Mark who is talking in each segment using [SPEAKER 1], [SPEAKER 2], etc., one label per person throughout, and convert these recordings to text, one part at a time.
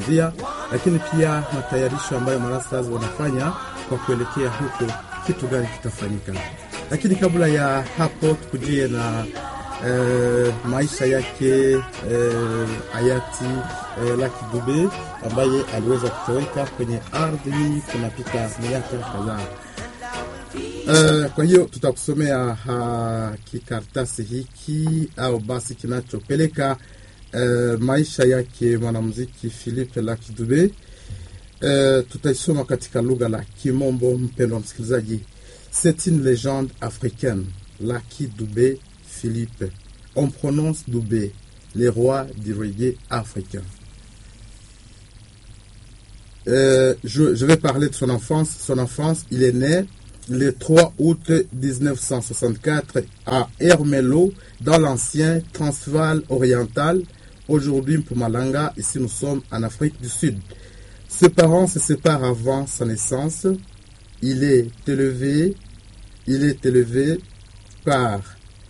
[SPEAKER 1] kuhudhuria, lakini pia matayarisho ambayo Marastars wanafanya kwa kuelekea huko, kitu gani kitafanyika. Lakini kabla ya hapo tukujie na maisha yake hayati Lucky Dube ambaye aliweza kutoweka kwenye ardhi kunapita miaka kadhaa. Kwa hiyo tutakusomea kikartasi hiki au basi kinachopeleka maisha yake mwanamuziki Philippe Lucky Dube. Tutaisoma katika lugha la Kimombo, mpendwa msikilizaji. C'est une légende africaine, Lucky Dube Philippe. On prononce Dube, le roi du reggae africain. Je vais parler de son enfance. Son enfance, il est né le 3 août 1964 à Ermelo, dans l'ancien Transvaal oriental, aujourd'hui Mpumalanga. Ici, nous sommes en Afrique du Sud. Ses parents se séparent avant sa naissance. Il est élevé par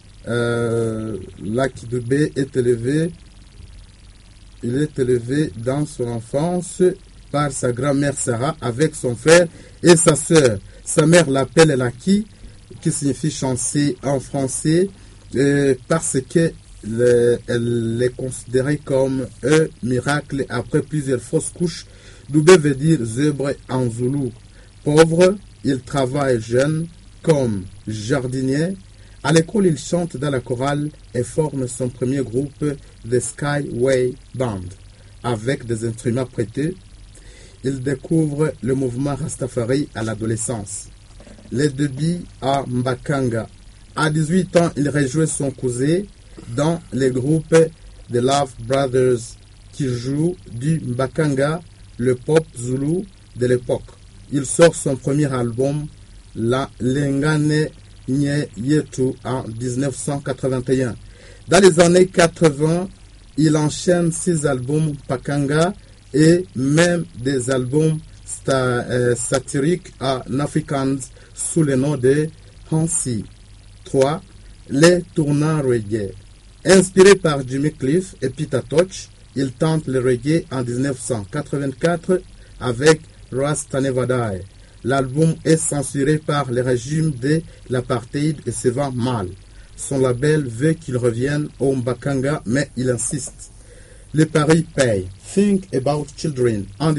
[SPEAKER 1] Lucky Dube est élevé dans son enfance par sa grand-mère Sarah avec son frère et sa sœur. Sa mère l'appelle Lucky, qui signifie chancer en français, parce que elle est considérée comme un miracle après plusieurs fausses couches. Dube veut dire zèbre en zoulou. Pauvre, il travaille jeune comme jardinier. À l'école, il chante dans la chorale et forme son premier groupe, The Skyway Band, avec des instruments prêtés. Il découvre le mouvement Rastafari à l'adolescence. Les débuts à Mbakanga. À 18 ans, il rejoint son cousin dans les groupes The Love Brothers qui jouent du Mbakanga, le pop zoulou de l'époque. Il sort son premier album, La Lengane Nye Yetu, en 1981. Dans les années 80, il enchaîne 6 albums Pakanga et même des albums satiriques en Afrikaans sous le nom de Hansi. 3. Les tournants reggae. Inspiré par Jimmy Cliff et Peter Tosh, il tente le reggae en 1984 avec Rasta Never Die. L'album est censuré par le régime de l'apartheid et se vend mal. Son label veut qu'il revienne au Mbakanga, mais il insiste. Le pari paye. Think About Children en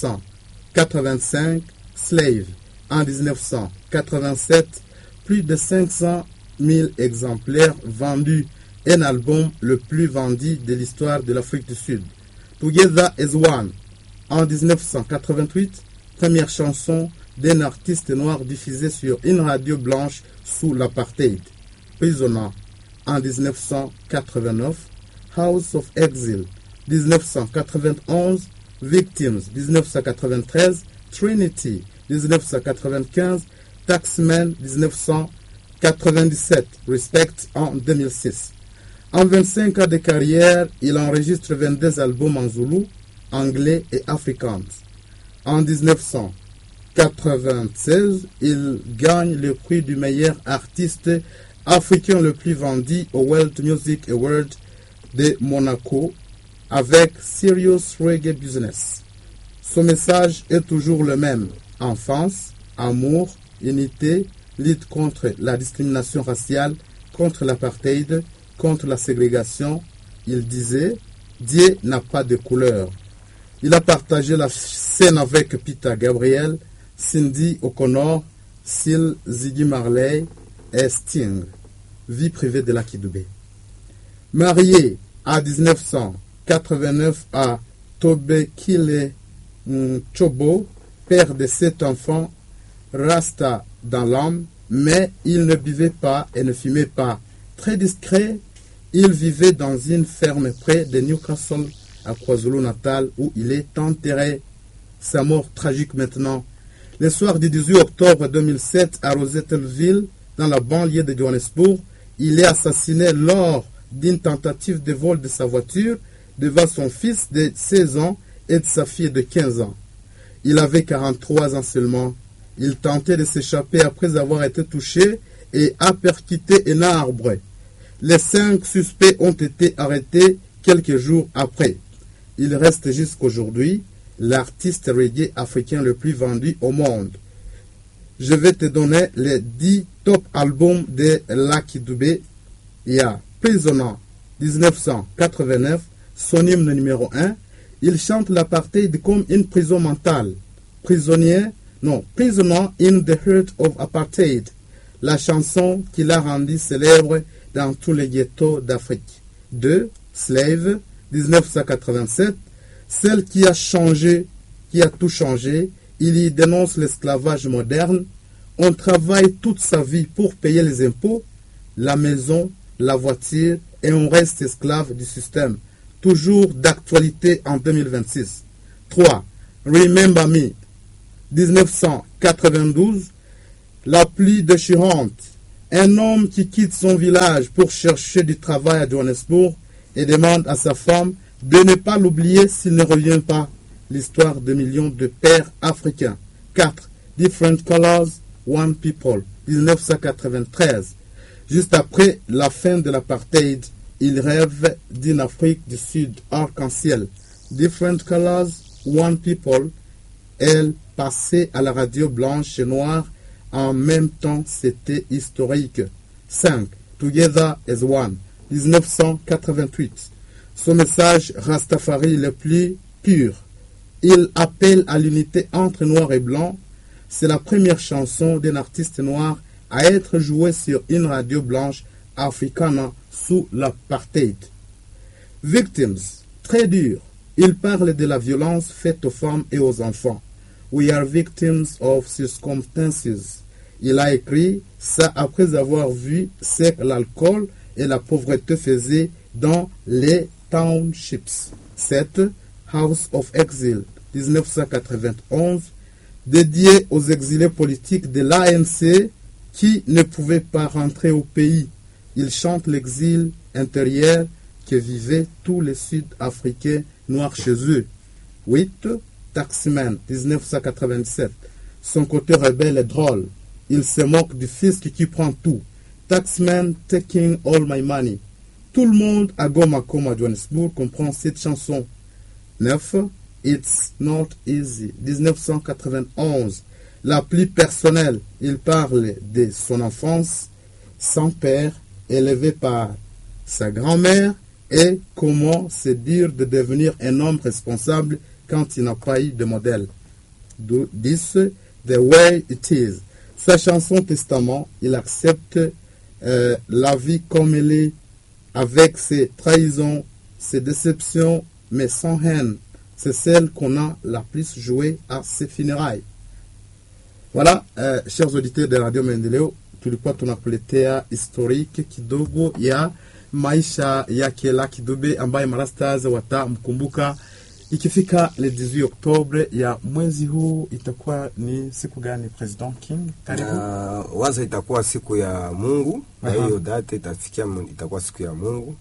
[SPEAKER 1] 1985, Slave en 1987, plus de 500 000 exemplaires vendus, un album le plus vendu de l'histoire de l'Afrique du Sud. Together as One en 1988, première chanson d'un artiste noir diffusée sur une radio blanche sous l'apartheid. Prisoner en 1989, House of Exile 1991, Victims 1993, Trinity 1995, Taxman 1997, Respect en 2006. En 25 ans de carrière, il enregistre 22 albums en zoulou, anglais et afrikaans. En 1996, il gagne le prix du meilleur artiste africain le plus vendu au World Music Award de Monaco avec Serious Reggae Business. Son message est toujours le même: enfance, amour, unité, lutte contre la discrimination raciale, contre l'apartheid, contre la ségrégation. Il disait: Dieu n'a pas de couleur. Il a partagé la scène avec Peter Gabriel, Cindy O'Connor, Seal, Ziggy Marley et Sting. Vie privée de Lucky Dube. Marié à 1989 à Tobekile Chobo, père de 7 enfants, Rasta dans l'âme, mais il ne buvait pas et ne fumait pas. Très discret, il vivait dans une ferme près de Newcastle, à KwaZulu-Natal, où il est enterré. Sa mort tragique maintenant. Le soir du 18 octobre 2007, à Rosettenville, dans la banlieue de Johannesburg, il est assassiné lors d'une tentative de vol de sa voiture devant son fils de 16 ans et de sa fille de 15 ans. Il avait 43 ans seulement. Il tentait de s'échapper après avoir été touché et a percuté un arbre. Les 5 suspects ont été arrêtés quelques jours après. il reste jusqu'aujourd'hui l'artiste reggae africain le plus vendu au monde. Je vais te donner les 10 top albums de Lucky Dubé. Il y a Prisoner, 1989, son hymne numéro 1. Il chante l'apartheid comme une prison mentale. Prisoner in the Heart of Apartheid, la chanson qui l'a rendu célèbre dans tous les ghettos d'Afrique. 2. Slave, 1987, celle qui a tout changé. Il y dénonce l'esclavage moderne. On travaille toute sa vie pour payer les impôts, la maison, la voiture, et on reste esclave du système. Toujours d'actualité en 2026. 3. Remember Me, 1992, la pluie déchirante. Un homme qui quitte son village pour chercher du travail à Johannesburg et demande à sa femme de ne pas l'oublier s'il ne revient pas. L'histoire de millions de pères africains. 4. Different Colors, One People, 1993. Juste après la fin de l'apartheid, il rêve d'une Afrique du Sud arc-en-ciel. Different Colors, One People, elle passait à la radio blanche et noire en même temps, c'était historique. 5. Together as One, 1988. Son message Rastafari le plus pur. Il appelle à l'unité entre noir et blanc. C'est la première chanson d'un artiste noir à être jouée sur une radio blanche africaine sous l'apartheid. Victims, très dur. Il parle de la violence faite aux femmes et aux enfants. We are victims of circumstances. Il a écrit ça après avoir vu ce que l'alcool et la pauvreté faisaient dans les townships. 7. House of Exile, 1991, dédié aux exilés politiques de l'ANC qui ne pouvaient pas rentrer au pays. Il chante l'exil intérieur que vivaient tous les Sud-Africains noirs chez eux. 8. Taximan, 1987. Son côté rebelle est drôle. Il se moque du fisc qui prend tout. Taxman taking all my money. Tout le monde à Goma à Johannesburg comprend cette chanson. 9. It's Not Easy, 1991. La plus personnelle, il parle de son enfance sans père, élevé par sa grand-mère, et comment c'est dur de devenir un homme responsable quand il n'a pas eu de modèle. 10. The Way It Is. Sa chanson testament, il accepte la vie comme elle est, avec ses trahisons, ses déceptions, mais sans haine. C'est celle qu'on a la plus jouée à ses funérailles. Voilà, chers auditeurs de Radio Maendeleo, tulikuwa tunakuletea historique kidogo ya maisha yake Lucky Dube ambaye marastars watamkumbuka ikifika le 18 Oktobre ya mwezi huu. Itakuwa ni siku gani, President King? Karibu.
[SPEAKER 2] Waza itakuwa siku ya Mungu, na hiyo date itakuwa siku ya Mungu.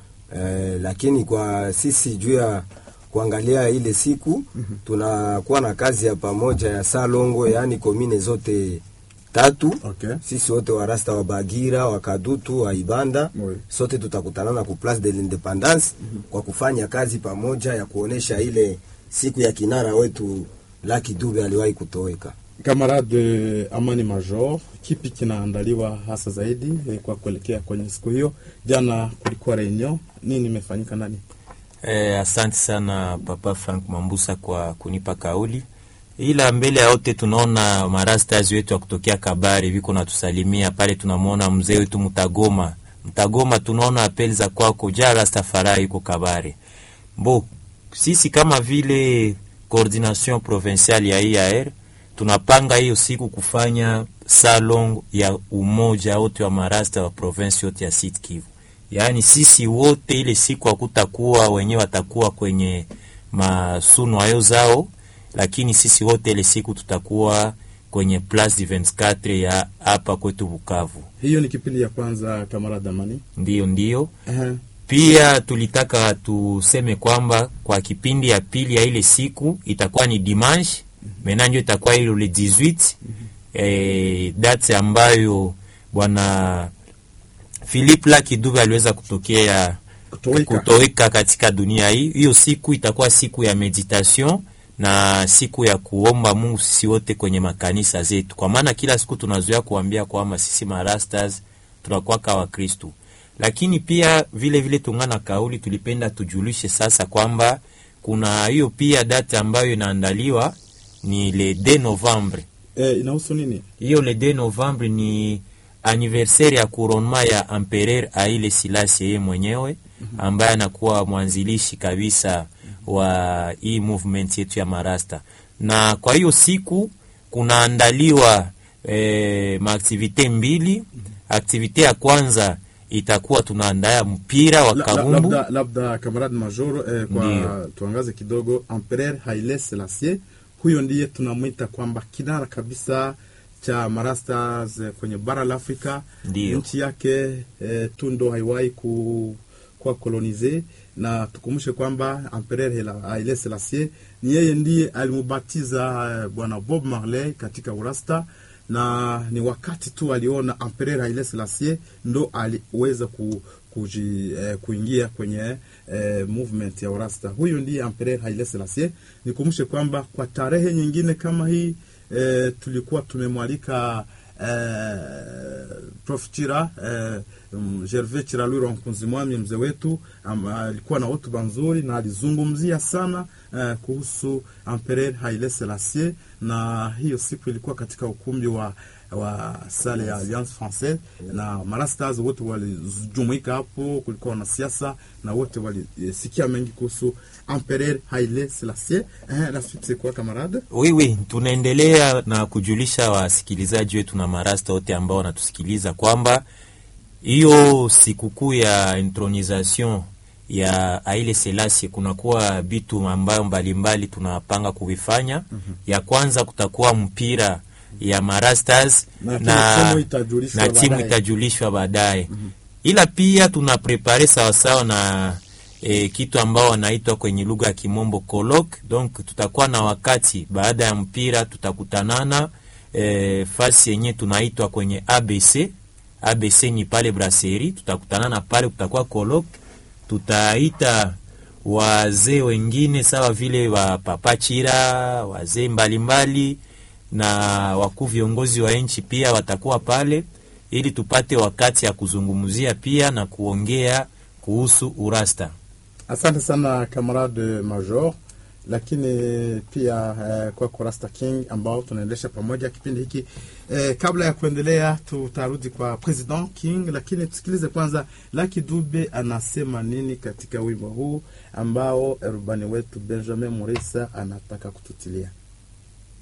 [SPEAKER 2] Lakini kwa sisi juu ya kuangalia ile siku, tunakuwa na kazi ya pamoja ya Salongo, yani komine zote 3.
[SPEAKER 1] Okay.
[SPEAKER 2] Sisi wote wa Rasta, wa Bagira, wa Kadutu, wa Ibanda, sote tutakutana na ku Place de l'Independance kwa kufanya kazi pamoja ya kuonesha ile siku ya kinara wetu Lucky Dube aliwahi kutoweka.
[SPEAKER 1] Kamarade Amani Major, kipi kinaandaliwa hasa zaidi kwa kuelekea kwenye siku hiyo? Jana kulikuwa reunion, nini imefanyika nani?
[SPEAKER 3] Asante sana Papa Frank Mambusa kwa kunipa kauli. Ila mbele ya wote tunaona marasters wetu wa kutokea Kabare viko na tusalimia pale. Tunamuona mzee wetu Mtagoma tunaona apeli za kwako ja Rastafari yuko Kabare. Sisi kama vile coordination provinciale ya IAR tunapanga hiyo siku kufanya salon ya umoja wote wa marasta wa province yote ya Sud Kivu. Yaani sisi wote ile siku hakutakuwa wenyewe watakuwa kwenye masuno hayo zao, lakini sisi wote ile siku tutakuwa kwenye Place du 24 ya hapa kwetu Bukavu.
[SPEAKER 1] Hiyo ni kipindi ya kwanza, Kamarada Amani?
[SPEAKER 3] Ndio. Pia tulitaka tuseme kwamba kwa kipindi ya pili ya ile siku itakuwa ni dimanche, menanjo itakuwa ile le 18, date ambayo bwana Philippe Lucky Dube aliweza kutokea kutoweka katika dunia hii. Hiyo siku itakuwa siku ya meditation na siku ya kuomba Mungu sisi wote kwenye makanisa zetu, kwa maana kila siku tunazoea kuambia kwamba sisi marastas tunakuwa kwa Kristo. Lakini pia vile tungana kauli, tulipenda tujulishe sasa kwamba kuna hiyo pia data ambayo inaandaliwa ni le 2 Novembre.
[SPEAKER 1] Inahusu nini?
[SPEAKER 3] Hiyo le 2 Novembre ni anniversaire ya couronnement ya Empereur Haile Selassie yeye mwenyewe, ambaye anakuwa mwanzilishi kabisa wa hii movement yetu ya marasta. Na kwa hiyo siku kunaandaliwa maaktivite mbili. Aktivite ya kwanza itakuwa tunaandaa mpira wa kabumbu.
[SPEAKER 1] Labda kamarad major, kwa tuangaze kidogo Empereur Haile Selassie, huyo ndiye tunamwita kwamba kinara kabisa cha marastas kwenye bara la Afrika. Nchi yake tundo haiwahi kwa kolonize, na tukumbushe kwamba Empereur Haile Selassie ni yeye ndiye alimubatiza bwana Bob Marley katika urasta, na ni wakati tu aliona Empereur Haile Selassie ndo aliweza kuingia kwenye movement ya urasta. Huyu ndiye Empereur Haile Selassie. Nikumbushe kwamba kwa tarehe nyingine kama hii tulikuwa tumemwalika Prof Chira Gervais Chiralwiro Nkunzimwami, mzee wetu, alikuwa na hotuba nzuri na alizungumzia sana kuhusu Empereur Haile Selassie, na hiyo siku ilikuwa katika ukumbi wa sale ya Alliance Française, na marastas wote walijumuika hapo. Kulikuwa na siasa na wote walisikia mengi kuhusu Empereur Haile Selassie. La suite c'est quoi camarade?
[SPEAKER 3] Oui, tunaendelea na kujulisha wasikilizaji wetu na marasta wote ambao wanatusikiliza kwamba hiyo sikukuu ya intronisation ya Haile Selassie kunakuwa vitu ambayo mbalimbali tunapanga kuvifanya. Ya kwanza kutakuwa mpira ya marastas na timu itajulishwa baadaye. Ila pia tunaprepare sawasawa na kitu ambao wanaitwa kwenye lugha ya Kimombo colloque. Donc tutakuwa na wakati baada ya mpira tutakutanana fasi yenye tunaitwa kwenye ABC ni pale Brasserie, tutakutanana pale, kutakuwa colloque. Tutaita wazee wengine sawa vile wa Papa Chira, wazee mbalimbali na wakuu viongozi wa nchi pia watakuwa pale, ili tupate wakati ya kuzungumzia pia na kuongea kuhusu urasta.
[SPEAKER 1] Asante sana kamarade major. Lakini pia kwa Rasta King ambao tunaendesha pamoja kipindi hiki, kabla ya kuendelea tutarudi kwa President King, lakini tusikilize kwanza Lucky Dube anasema nini katika wimbo huu ambao rubani wetu Benjamin Murisa anataka kututilia.